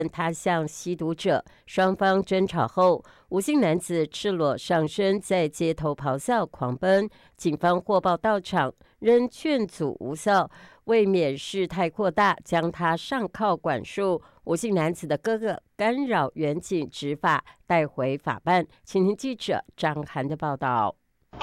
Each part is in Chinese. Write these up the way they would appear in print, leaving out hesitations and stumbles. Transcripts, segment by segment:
他向吸毒者，双方争吵后，吴姓男子赤裸上身在街头咆哮狂奔，警方获报到场，仍劝阻无效，为免事态扩大，将他上铐管束。吴姓男子的哥哥干扰远警执法，带回法办。请听记者张涵的报道。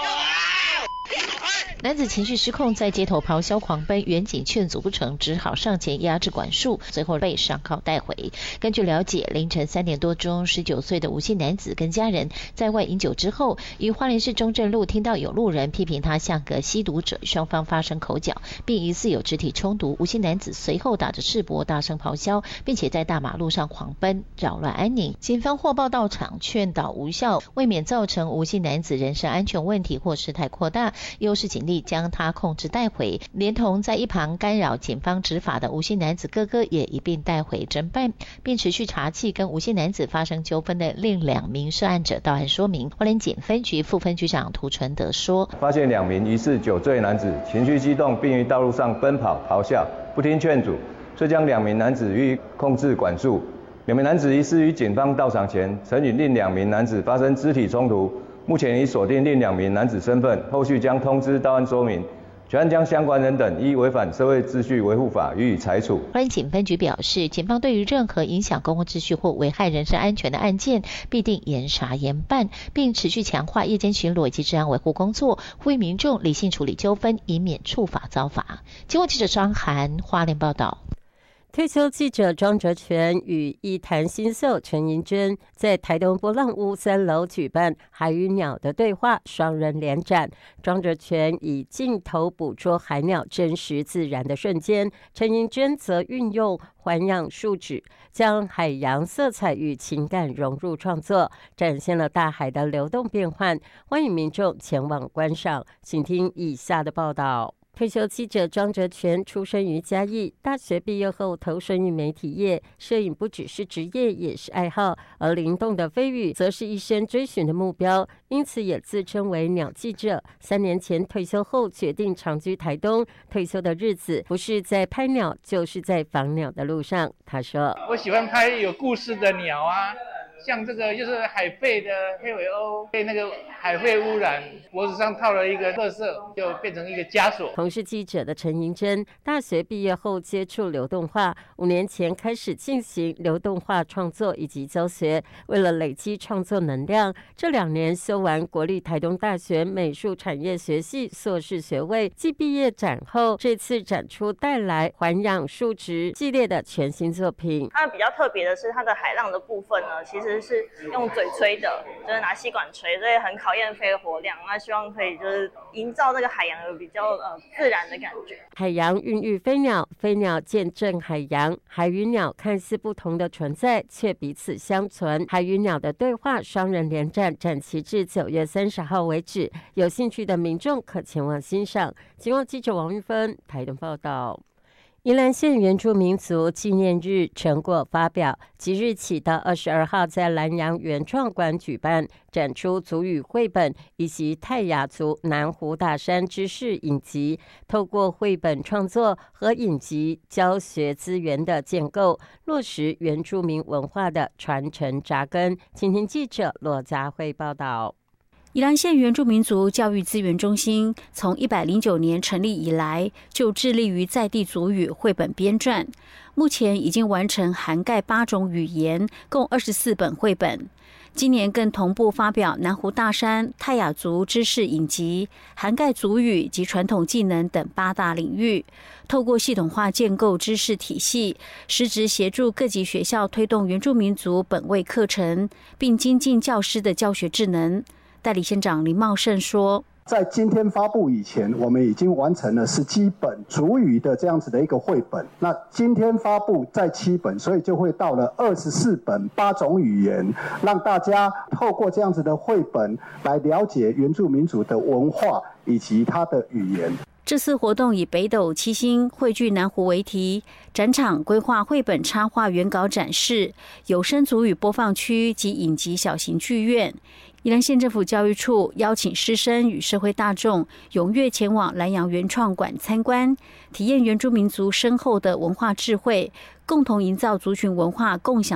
男子情绪失控，在街头咆哮狂奔，远警劝阻不成，只好上前压制管束，最后被上铐带回。根据了解，凌晨3点多钟，19岁的吴姓男子跟家人在外饮酒之后，于花莲市中正路听到有路人批评他像个吸毒者，双方发生口角，并疑似有肢体冲突。吴姓男子随后打着赤膊大声咆哮，并且在大马路上狂奔，扰乱安宁。警方获报到场，劝导无效，为免造成吴姓男子人身安全问题或事态扩大，又是警力将他控制带回，连同在一旁干扰警方执法的吴姓男子哥哥也一并带回侦办，并持续查缉跟吴姓男子发生纠纷的另2名涉案者到案说明。花莲警分局副分局长涂纯德说， 发现2名疑似酒醉男子情绪激动，并于道路上奔跑咆哮，不听劝阻，遂将2名男子予以控制管束。2名男子疑似于警方到场前曾与另2名男子发生肢体冲突，目前已锁定另2名男子身份，后续将通知到案说明。全案将相关人等依违反社会秩序维护法予以裁处。 花莲警分局表示，警方对于任何影响公共秩序或危害人身安全的案件，必定严查严办，并持续强化夜间巡逻以及治安维护工作，呼吁民众理性处理纠纷，以免触法遭罚。经过记者张涵花莲报道。 退休记者庄哲全与艺坛新秀陈盈珍在台东波浪屋3楼举办海与鸟的对话双人联展。庄哲全以镜头捕捉海鸟真实自然的瞬间，陈盈珍则运用环氧树脂，将海洋色彩与情感融入创作，展现了大海的流动变幻。欢迎民众前往观赏，请听以下的报道。退休记者庄哲全出生于嘉义，大学毕业后投身于媒体业，摄影不只是职业，也是爱好，而灵动的飞羽则是一生追寻的目标，因此也自称为鸟记者。3年前退休后，决定长居台东，退休的日子不是在拍鸟，就是在访鸟的路上。他说：“ 我喜欢拍有故事的鸟啊。”像这个就是海肺的黑尾鸥被那个海肺污染，脖子上套了一个垃圾，就变成一个枷锁。 同是记者的陈盈珍，大学毕业后接触流动画，5年前开始进行流动画创作以及教学。为了累积创作能量，这2年修完国立台东大学美术产业学系硕士学位。继毕业展后，这次展出带来环氧树脂系列的全新作品。 它比较特别的是它的海浪的部分呢，其实是用嘴吹的，就是拿吸管吹，所以很考验肺活量。那希望可以就是营造这个海洋有比较自然的感觉。 海洋孕育飞鸟，飞鸟见证海洋，海与鸟看似不同的存在，却彼此相存。海与鸟的对话双人联展，展期至9月30号为止，有兴趣的民众可前往欣赏。请望记者王玉芬台东报道。宜兰县原住民族纪念日成果发表，即日起到22号在南洋原创馆举办，展出族语绘本以及泰雅族南湖大山知识影集，透过绘本创作和影集教学资源的建构，落实原住民文化的传承扎根。请听记者罗佳慧报道。 宜兰县原住民族教育资源中心从109年成立以来，就致力于在地族语绘本编撰，目前已经完成涵盖8种语言，共24本绘本。今年更同步发表南湖大山泰雅族知识影集，涵盖族语及传统技能等8大领域，透过系统化建构知识体系，实质协助各级学校推动原住民族本位课程，并精进教师的教学智能。代理县长林茂盛说， 在今天发布以前，我们已经完成了17本族语的这样子的一个绘本。那今天发布在7本，所以就会到了24本8种语言，让大家透过这样子的绘本来了解原住民族的文化以及它的语言。 这次活动以北斗七星汇聚南湖为题，展场规划绘本插画原稿展示、有声族语播放区及影集小型剧院。宜兰县政府教育处邀请师生与社会大众踊跃前往南洋原创馆参观，体验原住民族深厚的文化智慧，共同营造族群文化共享